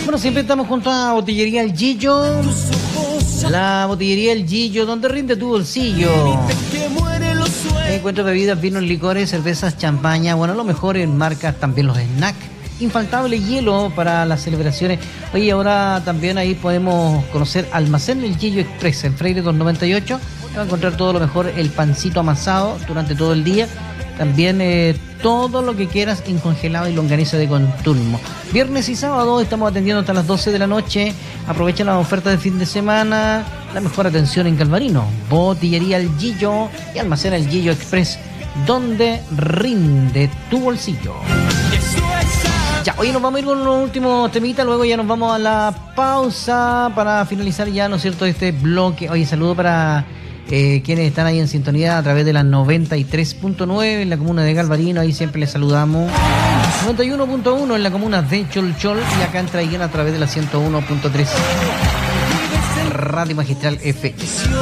Bueno, siempre estamos junto a Botillería El Gillo. La Botillería El Gillo, donde rinde tu bolsillo. Encuentro bebidas, vinos, licores, cervezas, champaña. Bueno, lo mejor en marcas, también los snacks. Infaltable hielo para las celebraciones. Oye, ahora también ahí podemos conocer Almacén El Gillo Express en Freire 298. Va a encontrar todo lo mejor, el pancito amasado durante todo el día. También todo lo que quieras en congelado y longaniza de Contulmo. Viernes y sábado estamos atendiendo hasta las 12 de la noche. Aprovecha las ofertas de fin de semana. La mejor atención en Calvarino. Botillería El Gillo y Almacén El Gillo Express, donde rinde tu bolsillo. Ya, hoy nos vamos a ir con los últimos temitas, luego ya nos vamos a la pausa para finalizar ya, ¿no es cierto?, este bloque. Oye, saludo para quienes están ahí en sintonía a través de la 93.9 en la comuna de Galvarino, ahí siempre les saludamos. 91.1 en la comuna de Cholchol y acá en Traiguén a través de la 101.3 Radio Magistral FM.